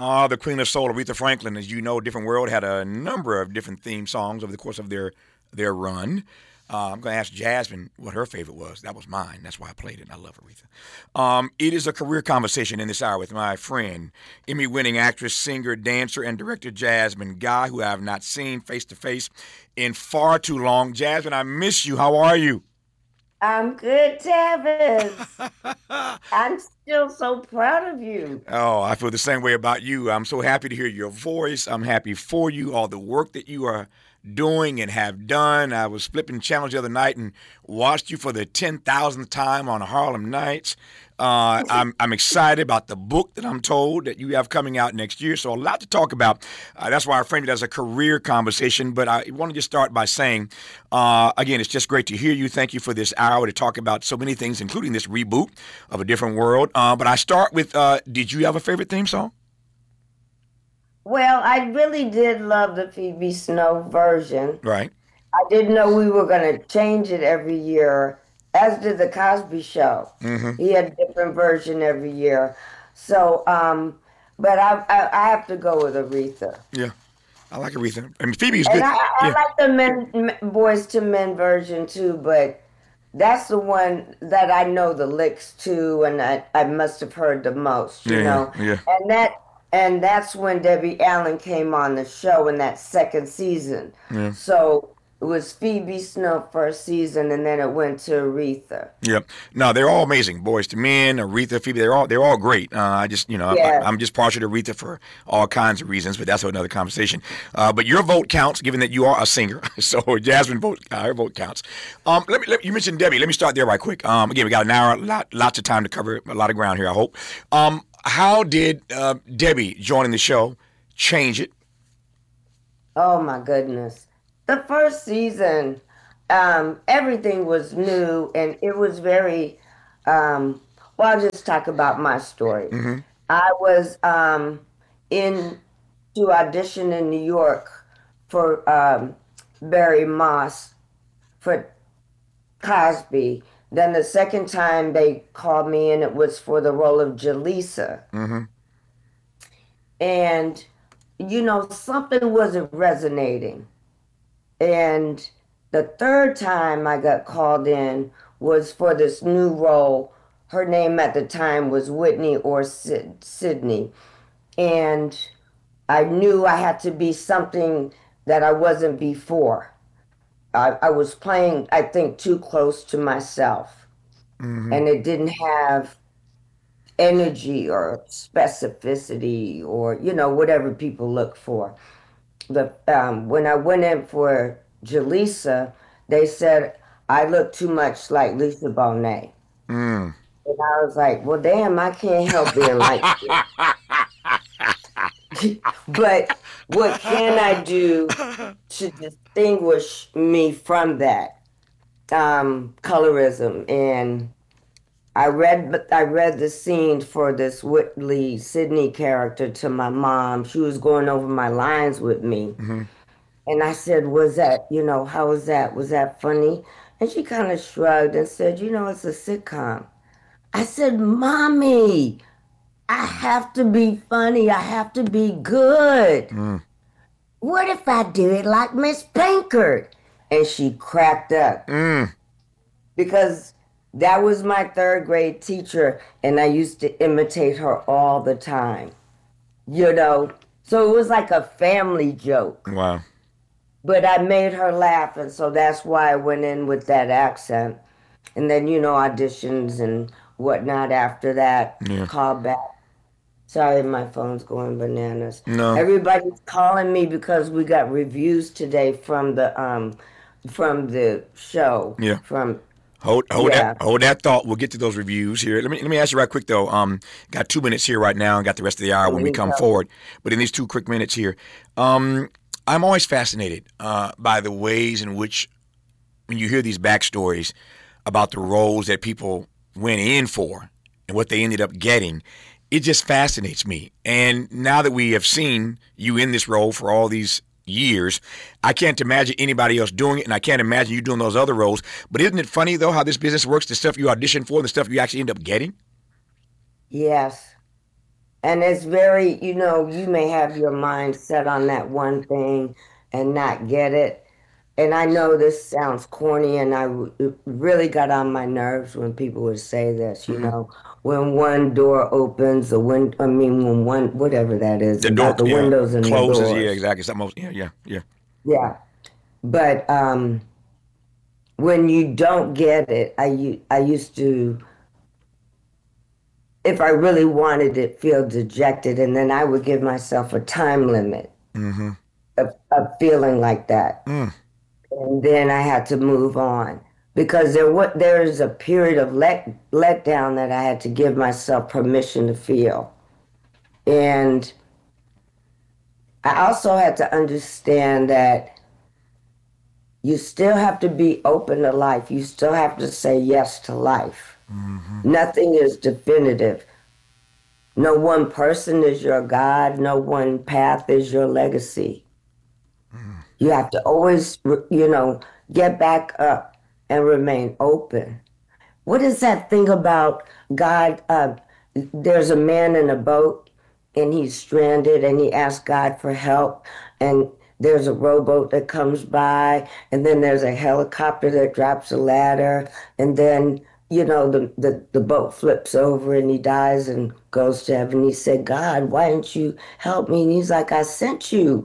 The Queen of Soul, Aretha Franklin, as you know, Different World had a number of different theme songs over the course of their run. I'm going to ask Jasmine what her favorite was. That was mine. That's why I played it. I love Aretha. It is a career conversation in this hour with my friend, Emmy-winning actress, singer, dancer, and director Jasmine Guy, who I have not seen face to face in far too long. Jasmine, I miss you. How are you? I'm good, Tavis. I'm still so proud of you. Oh, I feel the same way about you. I'm so happy to hear your voice. I'm happy for you, all the work that you are doing and have done. I was flipping channels the other night and watched you for the 10,000th time on Harlem Nights. I'm excited about the book that I'm told that you have coming out next year. So a lot to talk about. That's why I framed it as a career conversation. But I want to just start by saying, again, it's just great to hear you. Thank you for this hour to talk about so many things, including this reboot of A Different World. But I start with, did you have a favorite theme song? Well, I really did love the Phoebe Snow version. Right. I didn't know we were going to change it every year, as did the Cosby Show. Mm-hmm. He had a different version every year. So, but I have to go with Aretha. Yeah. I like Aretha. I mean, Phoebe's And good. I Yeah. like the Boys to Men version too, but that's the one that I know the licks to, and I must have heard the most, Yeah. Yeah. Yeah. and that's when Debbie Allen came on the show in that second season. Yeah. So it was Phoebe Snow first season, and then it went to Aretha. Yep. No, they're all amazing. Boys to Men, Aretha, Phoebe, they're all great. I just, Yeah. I'm just partial to Aretha for all kinds of reasons, but that's another conversation. But your vote counts, given that you are a singer. So Jasmine vote, her vote counts. You mentioned Debbie. Let me start there right quick. Again, we got an hour, lots of time to cover a lot of ground here. I hope. How did Debbie joining the show change it? Oh my goodness. The first season, everything was new and it was very, well, I'll just talk about my story. Mm-hmm. I was in to audition in New York for Barry Moss for Cosby. Then the second time they called me in, it was for the role of Jaleesa. Mm-hmm. And, something wasn't resonating. And the third time I got called in was for this new role. Her name at the time was Whitney or Sydney. And I knew I had to be something that I wasn't before. I was playing, I think, too close to myself. Mm-hmm. And it didn't have energy or specificity or, whatever people look for. When I went in for Jaleesa, they said I look too much like Lisa Bonet. Mm. And I was like, well, damn, I can't help being like this. But what can I do to distinguish me from that colorism? And I read the scene for this Whitley Sydney character to my mom. She was going over my lines with me. Mm-hmm. And I said, was that, how was that? Was that funny? And she kind of shrugged and said, it's a sitcom. I said, Mommy, I have to be funny. I have to be good. Mm. What if I do it like Miss Pinkard? And she cracked up Mm. because that was my third grade teacher, and I used to imitate her all the time, So it was like a family joke. Wow. But I made her laugh, and so that's why I went in with that accent. And then, auditions and whatnot after that, Yeah. call back. Sorry, my phone's going bananas. No. Everybody's calling me because we got reviews today from the show. Yeah. From Hold that Yeah. thought. We'll get to those reviews here. Let me ask you right quick though. Got 2 minutes here right now, and got the rest of the hour when we come forward. But in these two quick minutes here, I'm always fascinated by the ways in which, when you hear these backstories about the roles that people went in for and what they ended up getting, it just fascinates me. And now that we have seen you in this role for all these years, I can't imagine anybody else doing it, and I can't imagine you doing those other roles. But isn't it funny, though, how this business works? The stuff you audition for, and the stuff you actually end up getting? Yes. And it's very, you may have your mind set on that one thing and not get it. And I know this sounds corny, and it really got on my nerves when people would say this, Mm-hmm. when one door opens, when one, whatever that is, The door, about the yeah, windows and the closes. Yeah, doors. exactly. Something else. Yeah, yeah, yeah. Yeah. But when you don't get it, I used to, if I really wanted it, feel dejected, and then I would give myself a time limit Mm-hmm. of feeling like that. Mm. And then I had to move on because there's a period of letdown that I had to give myself permission to feel. And I also had to understand that you still have to be open to life. You still have to say yes to life. Mm-hmm. Nothing is definitive. No one person is your God. No one path is your legacy. Mm. You have to always, get back up and remain open. What is that thing about God? There's a man in a boat and he's stranded and he asks God for help. And there's a rowboat that comes by, and then there's a helicopter that drops a ladder. And then, the boat flips over and he dies and goes to heaven. He said, God, why didn't you help me? And he's like, I sent you.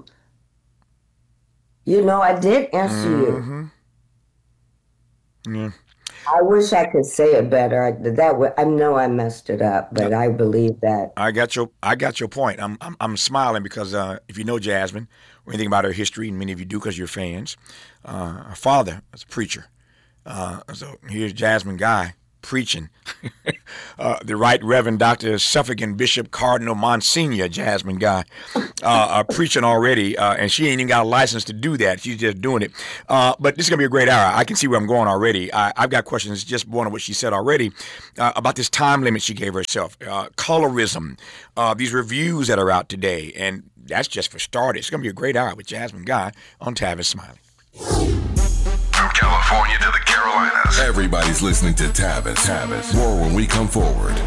I did answer you. Mm-hmm. Yeah. I wish I could say it better. I know I messed it up, No, but I believe that. I got your point. I'm smiling because if you know Jasmine or anything about her history, and many of you do because you're fans, her father was a preacher. So here's Jasmine Guy preaching. The Right Reverend Dr. Suffragan Bishop Cardinal Monsignor Jasmine Guy preaching already, and she ain't even got a license to do that. She's just doing it. But this is going to be a great hour. I can see where I'm going already. I've got questions, just one of what she said already, about this time limit she gave herself, colorism, these reviews that are out today, and that's just for starters. It's going to be a great hour with Jasmine Guy on Tavis Smiley. From California to the Carolinas, everybody's listening to Tavis. More when we come forward.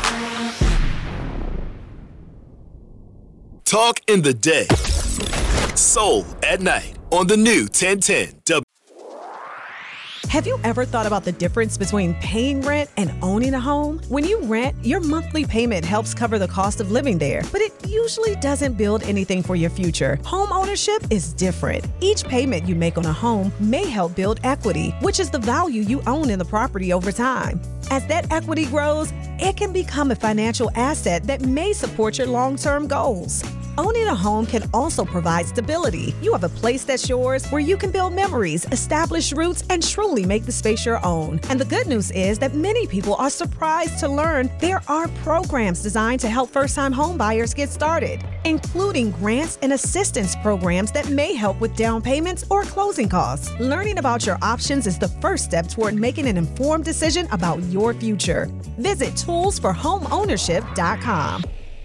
Talk in the day. Soul at night on the new 1010 Have you ever thought about the difference between paying rent and owning a home? When you rent, your monthly payment helps cover the cost of living there, but it usually doesn't build anything for your future. Home ownership is different. Each payment you make on a home may help build equity, which is the value you own in the property over time. As that equity grows, it can become a financial asset that may support your long-term goals. Owning a home can also provide stability. You have a place that's yours where you can build memories, establish roots, and truly make the space your own. And the good news is that many people are surprised to learn there are programs designed to help first-time home buyers get started, including grants and assistance programs that may help with down payments or closing costs. Learning about your options is the first step toward making an informed decision about your future. Visit toolsforhomeownership.com.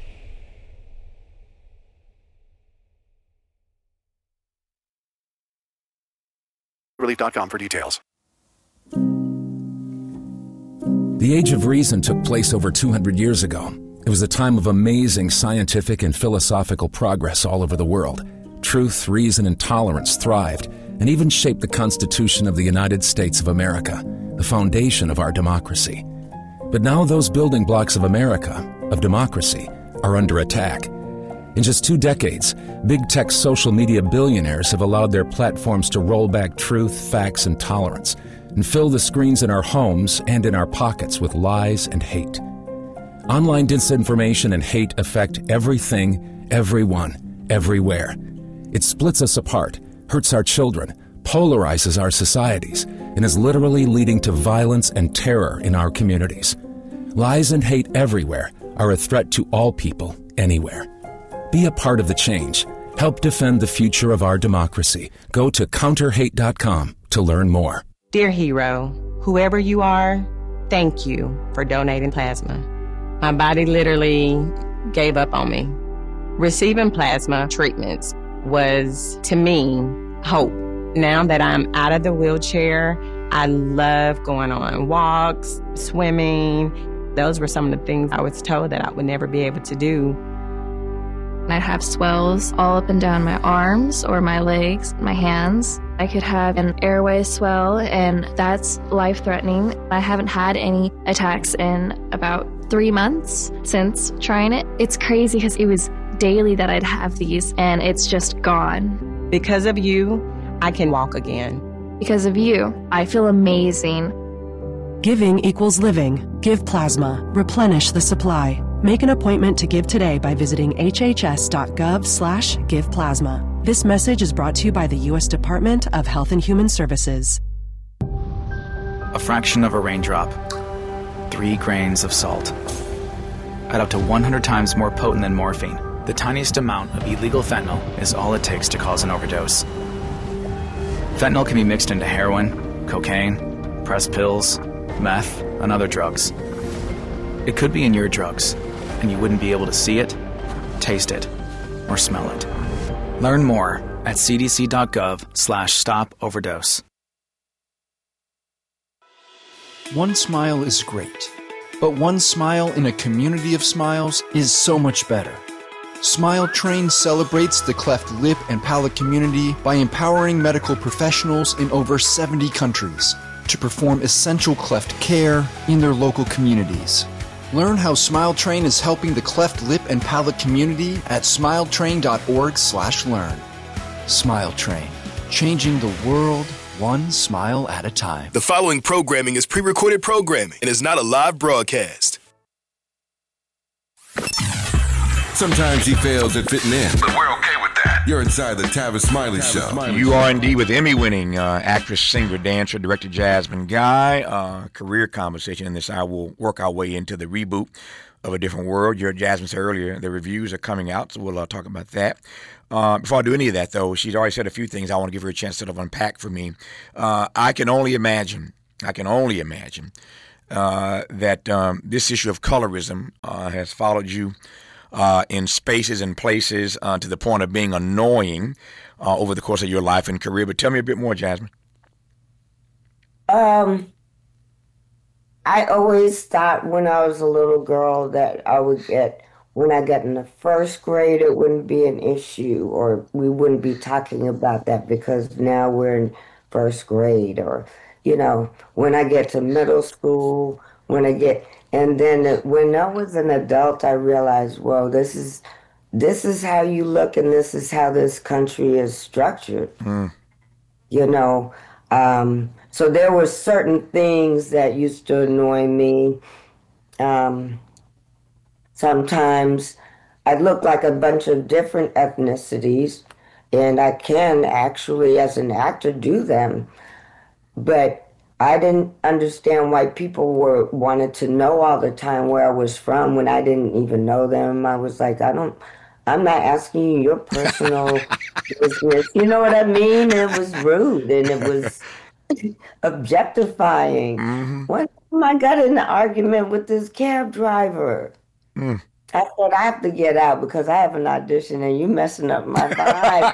Relief.com for details. The Age of Reason took place over 200 years ago. It was a time of amazing scientific and philosophical progress all over the world. Truth, reason, and tolerance thrived and even shaped the Constitution of the United States of America, the foundation of our democracy. But now those building blocks of America, of democracy, are under attack. In just 2 decades, big tech social media billionaires have allowed their platforms to roll back truth, facts, and tolerance, and fill the screens in our homes and in our pockets with lies and hate. Online disinformation and hate affect everything, everyone, everywhere. It splits us apart, hurts our children, polarizes our societies, and is literally leading to violence and terror in our communities. Lies and hate everywhere are a threat to all people, anywhere. Be a part of the change. Help defend the future of our democracy. Go to counterhate.com to learn more. Dear hero, whoever you are, thank you for donating plasma. My body literally gave up on me. Receiving plasma treatments was, to me, hope. Now that I'm out of the wheelchair, I love going on walks, swimming. Those were some of the things I was told that I would never be able to do. I'd have swells all up and down my arms or my legs, my hands. I could have an airway swell, and that's life-threatening. I haven't had any attacks in about 3 months since trying it. It's crazy because it was daily that I'd have these, and it's just gone. Because of you, I can walk again. Because of you, I feel amazing. Giving equals living. Give plasma. Replenish the supply. Make an appointment to give today by visiting hhs.gov/giveplasma. This message is brought to you by the U.S. Department of Health and Human Services. A fraction of a raindrop. 3 grains of salt. At up to 100 times more potent than morphine, the tiniest amount of illegal fentanyl is all it takes to cause an overdose. Fentanyl can be mixed into heroin, cocaine, pressed pills, meth, and other drugs. It could be in your drugs, and you wouldn't be able to see it, taste it, or smell it. Learn more at cdc.gov/stop-overdose. One smile is great, but one smile in a community of smiles is so much better. Smile Train celebrates the cleft lip and palate community by empowering medical professionals in over 70 countries to perform essential cleft care in their local communities. Learn how Smile Train is helping the cleft lip and palate community at smiletrain.org/learn. Smile Train, changing the world one smile at a time. The following programming is pre-recorded programming and is not a live broadcast. Sometimes he fails at fitting in, but we're okay with that. You're inside the Tavis Smiley Show. You are indeed with Emmy-winning actress, singer, dancer, director Jasmine Guy. Career conversation in this hour. We'll work our way into the reboot of A Different World. You heard Jasmine say earlier the reviews are coming out, so we'll talk about that. Before I do any of that, though, she's already said a few things I want to give her a chance to sort of unpack for me. I can only imagine that this issue of colorism has followed you in spaces and places to the point of being annoying over the course of your life and career. But tell me a bit more, Jasmine. I always thought when I was a little girl that I would get, when I got in the first grade, it wouldn't be an issue, or we wouldn't be talking about that because now we're in first grade, or, you know, when I get to middle school, and then when I was an adult, I realized, well, this is how you look, and this is how this country is structured. You know, so there were certain things that used to annoy me. Sometimes I look like a bunch of different ethnicities, and I can actually, as an actor, do them. But I didn't understand why people wanted to know all the time where I was from when I didn't even know them. I was like, I'm not asking you your personal business. You know what I mean? It was rude, and it was objectifying. One time I got in an argument with this cab driver. I said, I have to get out because I have an audition and you messing up my vibe.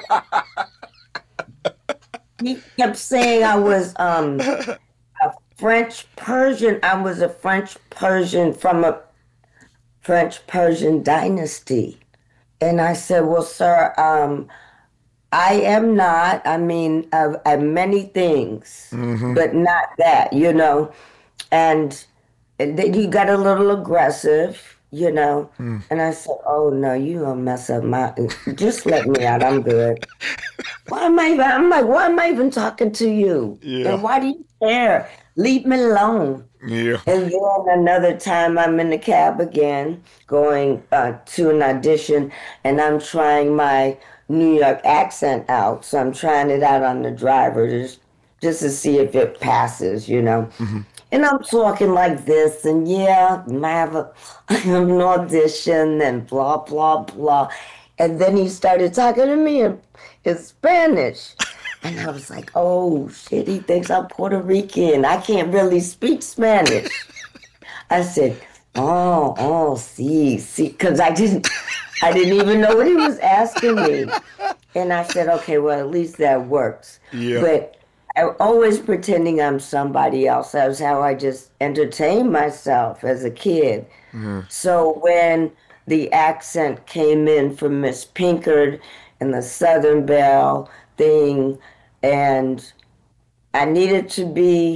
He kept saying I was a French Persian. I was a French Persian from a French Persian dynasty. And I said, well, sir, I am not. I mean, I'm many things, but not that, you know. And then he got a little aggressive, you know. And I said, oh, no, you gonna mess up just let me out. I'm good. I'm like, why am I even talking to you? Yeah. And why do you care? Leave me alone. Yeah. And then another time I'm in the cab again, going to an audition, and I'm trying my New York accent out. So I'm trying it out on the driver just to see if it passes, you know. And I'm talking like this, and I have an audition, and blah, blah, blah. And then he started talking to me in Spanish. And I was like, oh, shit, he thinks I'm Puerto Rican. I can't really speak Spanish. I said, oh, see, because I didn't even know what he was asking me. And I said, okay, well, at least that works. Yeah. But I'm always pretending I'm somebody else. That's how I just entertained myself as a kid. So when the accent came in from Miss Pinkard and the Southern Belle thing, and I needed to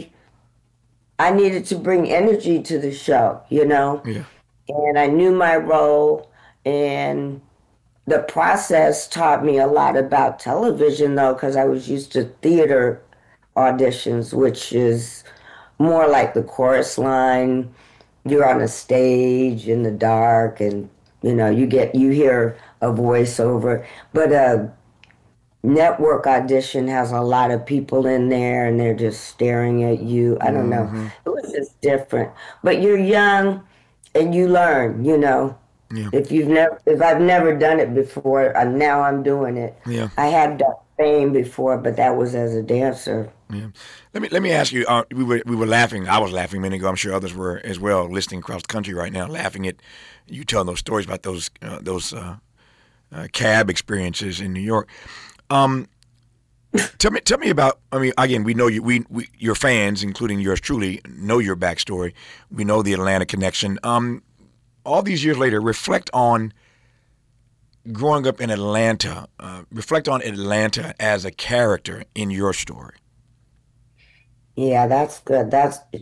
bring energy to the show, you know? Yeah. And I knew my role, and the process taught me a lot about television, though, because I was used to theater auditions, which is more like the chorus line. You're on a stage in the dark, and you hear a voiceover. But a network audition has a lot of people in there, and they're just staring at you. I don't know. It was just different. But you're young, and you learn. Yeah. If I've never done it before, now I'm doing it. Yeah. I have done fame before, but that was as a dancer. Yeah. Let me ask you. We were laughing. I was laughing a minute ago. I'm sure others were as well, listening across the country right now, laughing at you telling those stories about those cab experiences in New York. Tell me about. I mean, again, we know you. We your fans, including yours truly, know your backstory. We know the Atlanta connection. All these years later, reflect on growing up in Atlanta. Reflect on Atlanta as a character in your story. Yeah, that's good.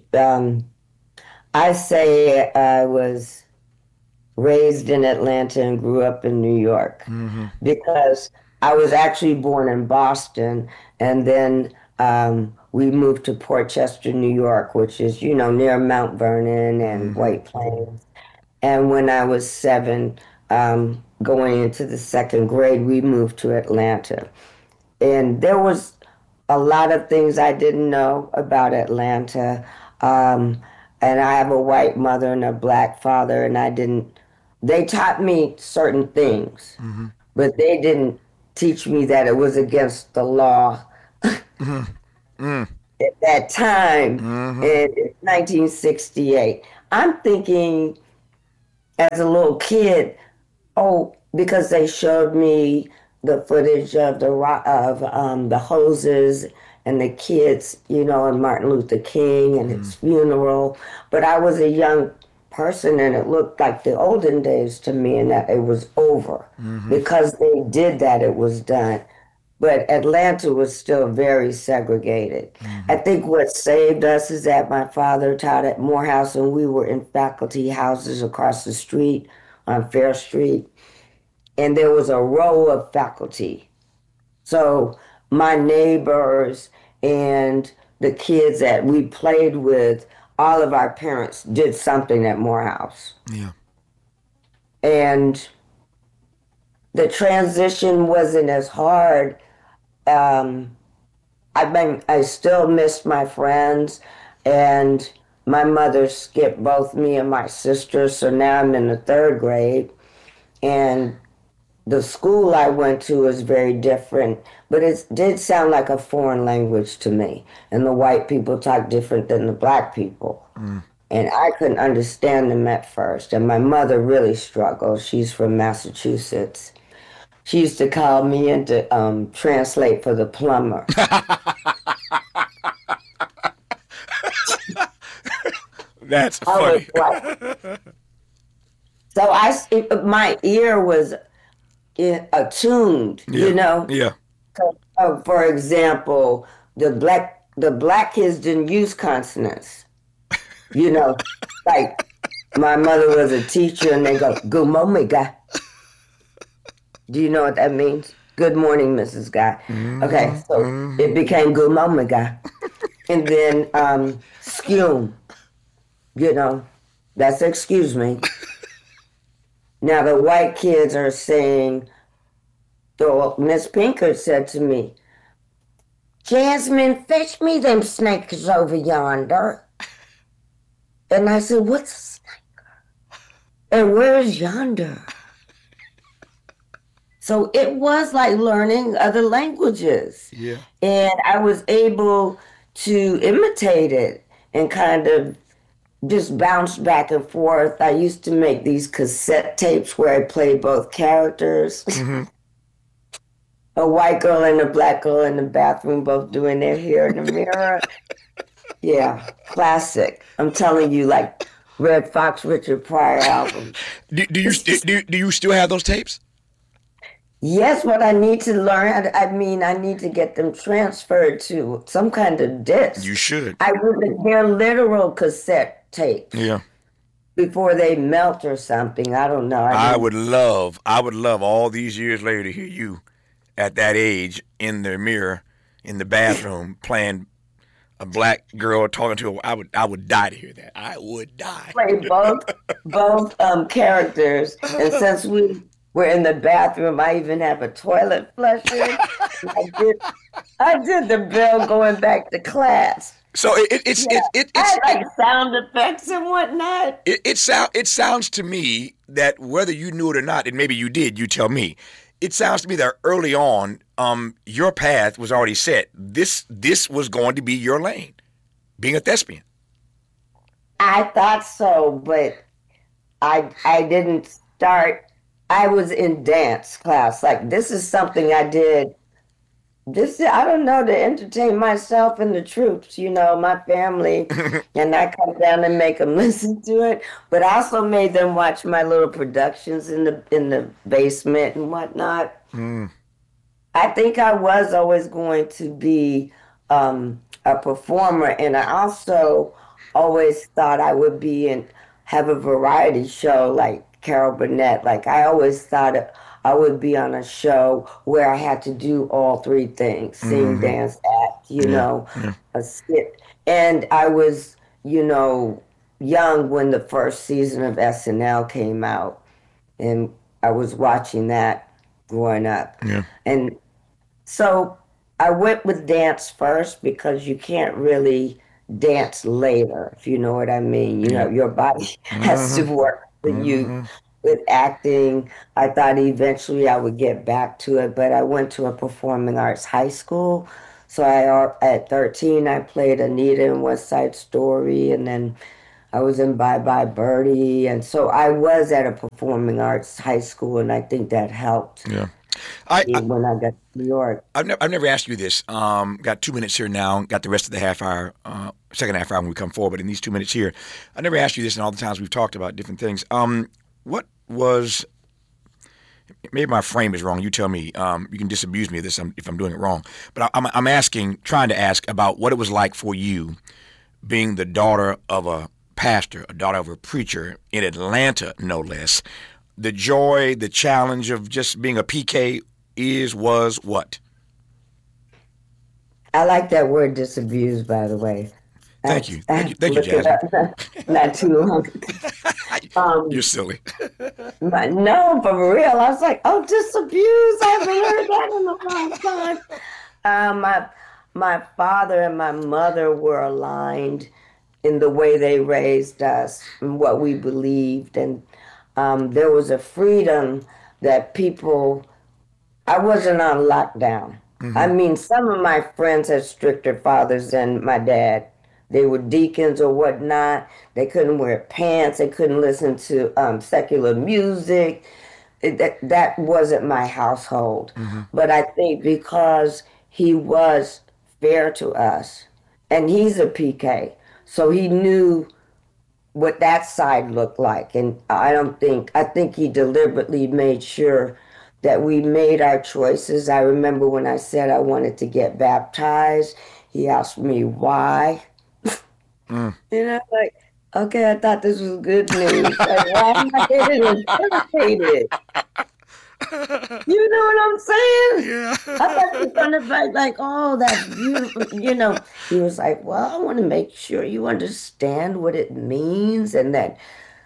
I say I was raised in Atlanta and grew up in New York because I was actually born in Boston, and then we moved to Port Chester, New York, which is, near Mount Vernon and White Plains. And when I was 7, going into the 2nd grade, we moved to Atlanta. And there was a lot of things I didn't know about Atlanta. And I have a white mother and a black father, and they taught me certain things, but they didn't teach me that it was against the law at that time in 1968. I'm thinking as a little kid, because they showed me the footage of the hoses and the kids, and Martin Luther King and his funeral. But I was a young person, and it looked like the olden days to me, and that it was over. Because they did that, it was done. But Atlanta was still very segregated. I think what saved us is that my father taught at Morehouse, and we were in faculty houses across the street on Fair Street. And there was a row of faculty. So my neighbors and the kids that we played with, all of our parents did something at Morehouse. Yeah. And the transition wasn't as hard. I still missed my friends, and my mother skipped both me and my sister, so now I'm in the 3rd grade. And the school I went to was very different, but it did sound like a foreign language to me. And the white people talk different than the black people. And I couldn't understand them at first. And my mother really struggled. She's from Massachusetts. She used to call me in to translate for the plumber. That's funny. So my ear was attuned, Yeah. For example, the black kids didn't use consonants. Like my mother was a teacher, and they go, "Good morning, guy." Do you know what that means? Good morning, Mrs. Guy. Okay, so it became good morning, guy. And then skew, that's excuse me. Now the white kids are saying, Miss Pinkard said to me, "Jasmine, fetch me them snakes over yonder." And I said, "What's a snake? And where's yonder?" So it was like learning other languages. Yeah. And I was able to imitate it and kind of just bounce back and forth. I used to make these cassette tapes where I played both characters. a white girl and a black girl in the bathroom both doing their hair in the mirror. Yeah, classic. I'm telling you, like Red Fox, Richard Pryor albums. Do you still have those tapes? Yes, but I need to learn. I need to get them transferred to some kind of disc. You should. They're literal cassette tapes. Yeah. Before they melt or something. I don't know. I would love all these years later to hear you at that age in the mirror, in the bathroom, playing a black girl talking to her. I would die to hear that. I would die. Play both characters. And since we were in the bathroom, I even have a toilet flusher. I did the bill going back to class. So it's like sound effects and whatnot. It sounds to me that whether you knew it or not, and maybe you did, you tell me. It sounds to me that early on, your path was already set. This was going to be your lane, being a thespian. I thought so, but I didn't start. I was in dance class. Like, this is something I did. I don't know, to entertain myself and the troops, my family, and I come down and make them listen to it. But I also made them watch my little productions in the basement and whatnot. I think I was always going to be a performer, and I also always thought I would have a variety show like Carol Burnett. Like, I always thought I would be on a show where I had to do all three things: sing, dance, act, a skit. And I was, young when the first season of SNL came out, and I was watching that growing up. Yeah. And so I went with dance first because you can't really dance later, if you know what I mean. Your body has to work for you. With acting, I thought eventually I would get back to it, but I went to a performing arts high school. So at 13, I played Anita in West Side Story, and then I was in Bye Bye Birdie. And so I was at a performing arts high school, and I think that helped. Yeah. When I got to New York. I've never asked you this. Got 2 minutes here now. Got the rest of the half hour, second half hour when we come forward. But in these 2 minutes here, I never asked you this in all the times we've talked about different things. What was, maybe my frame is wrong. You tell me. You can disabuse me of this if I'm doing it wrong. But I'm trying to ask about what it was like for you being the daughter of a pastor, a daughter of a preacher in Atlanta, no less. The joy, the challenge of just being a PK was what? I like that word disabused, by the way. Thank you, Jasmine. Not too long. You're silly. No, for real. I was like, disabused. I haven't heard that in a long time. My father and my mother were aligned in the way they raised us and what we believed. And there was a freedom that I wasn't on lockdown. I mean, some of my friends had stricter fathers than my dad. They were deacons or whatnot. They couldn't wear pants. They couldn't listen to secular music. That wasn't my household. But I think because he was fair to us, and he's a PK, so he knew what that side looked like. And I think he deliberately made sure that we made our choices. I remember when I said I wanted to get baptized, he asked me why. Like, okay, I thought this was good news. Like, why am I getting intimidated? You know what I'm saying? Yeah. I thought he was gonna be like, oh, that's beautiful. He was like, well, I want to make sure you understand what it means, and that.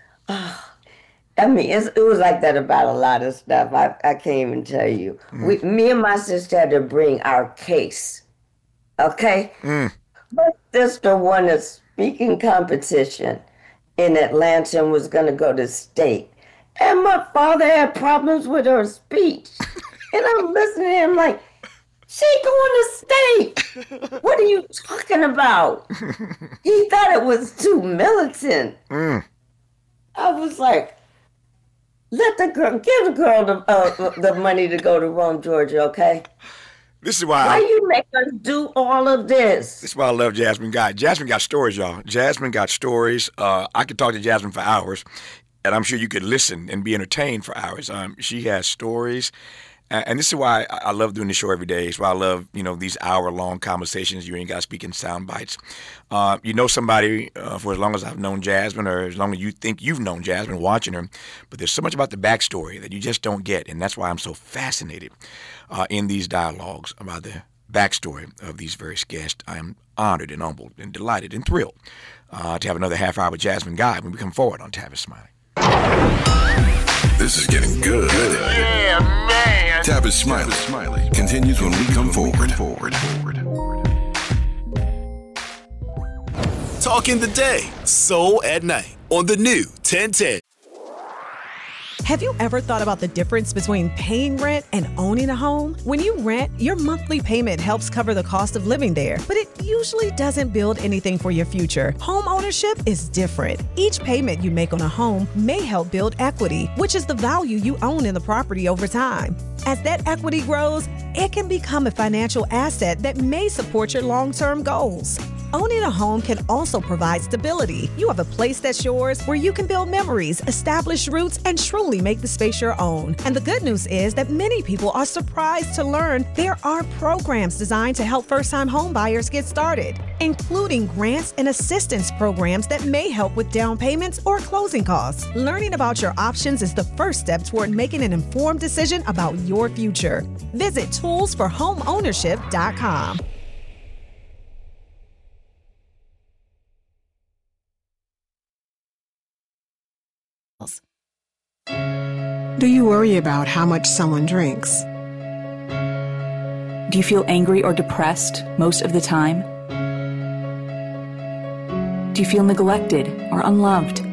It was like that about a lot of stuff. I can't even tell you. Me and my sister had to bring our case. Okay. My sister won a speaking competition in Atlanta and was going to go to state. And my father had problems with her speech. And I'm listening to him like, she going to state. What are you talking about? He thought it was too militant. I was like, Give the girl the money to go to Rome, Georgia, okay? This is why. Why you make us do all of this? This is why I love Jasmine Guy. Jasmine got stories, y'all. Jasmine got stories. I could talk to Jasmine for hours, and I'm sure you could listen and be entertained for hours. She has stories. And this is why I love doing this show every day. It's why I love, these hour-long conversations. You ain't got to speak in sound bites. You know somebody for as long as I've known Jasmine, or as long as you think you've known Jasmine watching her. But there's so much about the backstory that you just don't get. And that's why I'm so fascinated in these dialogues about the backstory of these various guests. I am honored and humbled and delighted and thrilled to have another half hour with Jasmine Guy when we come forward on Tavis Smiley. This is getting good. Yeah, man. Tavis Smiley continues when we come forward. Talking the day, Soul at Night on the new 1010. Have you ever thought about the difference between paying rent and owning a home? When you rent, your monthly payment helps cover the cost of living there, but it usually doesn't build anything for your future. Home ownership is different. Each payment you make on a home may help build equity, which is the value you own in the property over time. As that equity grows, it can become a financial asset that may support your long-term goals. Owning a home can also provide stability. You have a place that's yours where you can build memories, establish roots, and truly make the space your own. And the good news is that many people are surprised to learn there are programs designed to help first-time home buyers get started, including grants and assistance programs that may help with down payments or closing costs. Learning about your options is the first step toward making an informed decision about your future. Visit toolsforhomeownership.com. Do you worry about how much someone drinks? Do you feel angry or depressed most of the time? Do you feel neglected or unloved?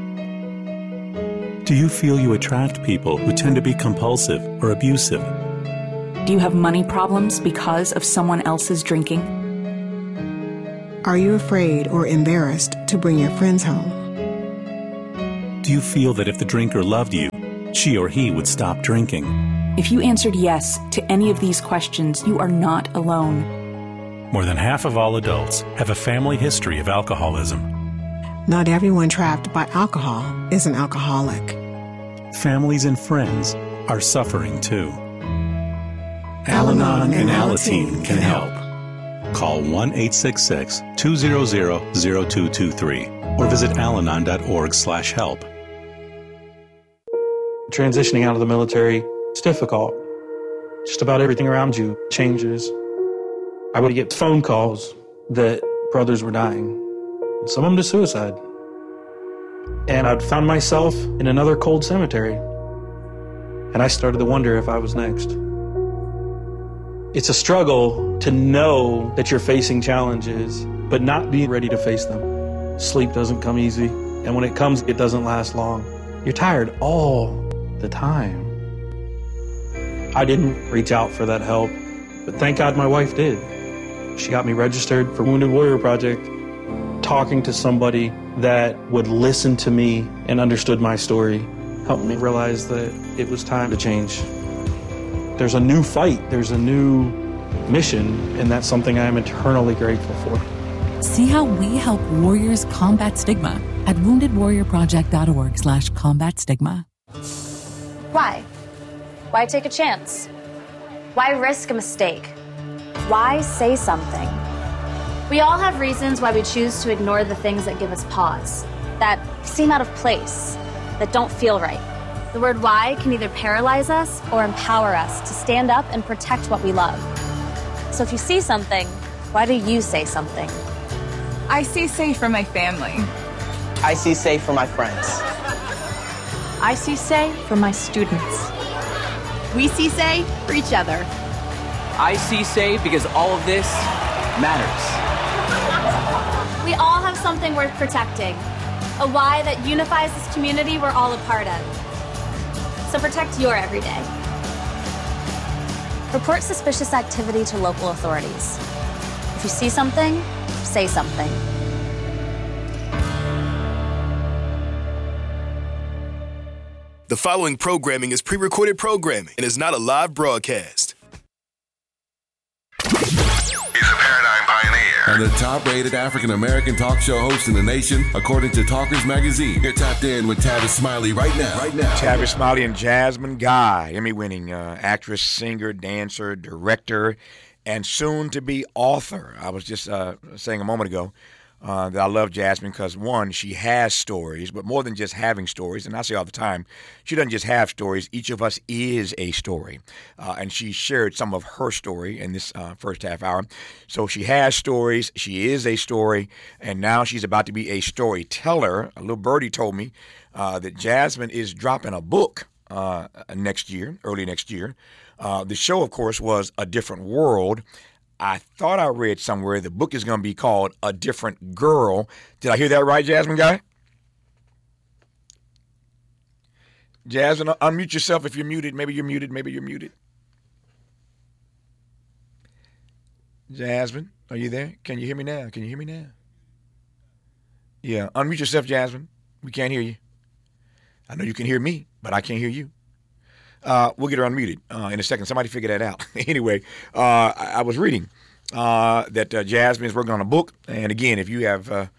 Do you feel you attract people who tend to be compulsive or abusive? Do you have money problems because of someone else's drinking? Are you afraid or embarrassed to bring your friends home? Do you feel that if the drinker loved you, she or he would stop drinking? If you answered yes to any of these questions, you are not alone. More than half of all adults have a family history of alcoholism. Not everyone trapped by alcohol is an alcoholic. Families and friends are suffering too. Al-Anon and Alateen can help. Call 1-866-200-0223 or visit alanon.org/help. Transitioning out of the military, it's difficult. Just about everything around you changes. I would get phone calls that brothers were dying, some of them to suicide. And I'd found myself in another cold cemetery. And I started to wonder if I was next. It's a struggle to know that you're facing challenges, but not be ready to face them. Sleep doesn't come easy, and when it comes, it doesn't last long. You're tired all the time. I didn't reach out for that help, but thank God my wife did. She got me registered for Wounded Warrior Project. Talking to somebody that would listen to me and understood my story helped me realize that it was time to change. There's a new fight, there's a new mission, and that's something I am eternally grateful for. See how we help warriors combat stigma at woundedwarriorproject.org/combat stigma. Why? Why take a chance? Why risk a mistake? Why say something? We all have reasons why we choose to ignore the things that give us pause, that seem out of place, that don't feel right. The word why can either paralyze us or empower us to stand up and protect what we love. So if you see something, why do you say something? I see safe for my family. I see safe for my friends. I see say for my students. We see say for each other. I see say because all of this matters. We all have something worth protecting, a why that unifies this community we're all a part of. So protect your everyday. Report suspicious activity to local authorities. If you see something, say something. The following programming is pre-recorded programming and is not a live broadcast. He's a paradigm pioneer and the top-rated African-American talk show host in the nation, according to Talkers Magazine. You're tapped in with Tavis Smiley right now. Tavis Smiley and Jasmine Guy, Emmy-winning actress, singer, dancer, director, and soon-to-be author. I was just saying a moment ago that I love Jasmine because, one, she has stories, but more than just having stories, and I say all the time, she doesn't just have stories. Each of us is a story, and she shared some of her story in this first half hour. So she has stories, she is a story, and now she's about to be a storyteller. A little birdie told me that Jasmine is dropping a book next year, early next year. The show, of course, was A Different World. I thought I read somewhere the book is going to be called A Different Girl. Did I hear that right, Jasmine Guy? Jasmine, unmute yourself if you're muted. Maybe you're muted. Maybe you're muted. Jasmine, are you there? Can you hear me now? Can you hear me now? Yeah, unmute yourself, Jasmine. We can't hear you. I know you can hear me, but I can't hear you. We'll get her unmuted in a second. Somebody figure that out. Anyway, I was reading that Jasmine is working on a book, and again, if you have,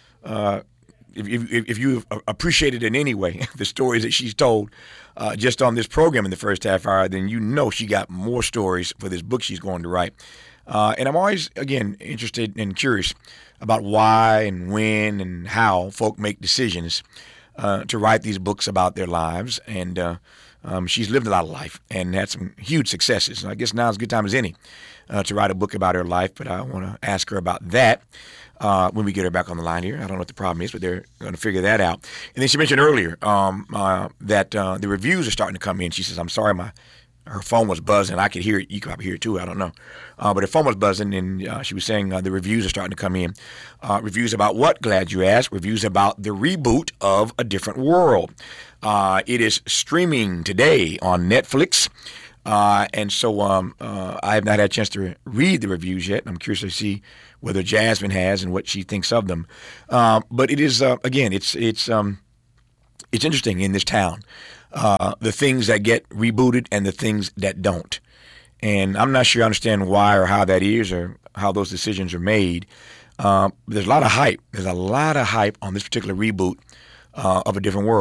if you appreciated in any way the stories that she's told just on this program in the first half hour, then you know she got more stories for this book she's going to write. And I'm always, again, interested and curious about why and when and how folk make decisions to write these books about their lives, and she's lived a lot of life and had some huge successes. I guess now is a good time as any to write a book about her life, but I want to ask her about that when we get her back on the line here. I don't know what the problem is, but they're going to figure that out. And then she mentioned earlier that the reviews are starting to come in. She says, I'm sorry, her phone was buzzing. I could hear it. You could probably hear it too. I don't know. But her phone was buzzing, and she was saying the reviews are starting to come in. Reviews about what? Glad you asked. Reviews about the reboot of A Different World. It is streaming today on Netflix. And so I have not had a chance to read the reviews yet. I'm curious to see whether Jasmine has and what she thinks of them. But it is, again, it's interesting in this town. The things that get rebooted and the things that don't. And I'm not sure I understand why or how that is or how those decisions are made. There's a lot of hype. There's a lot of hype on this particular reboot of A Different World.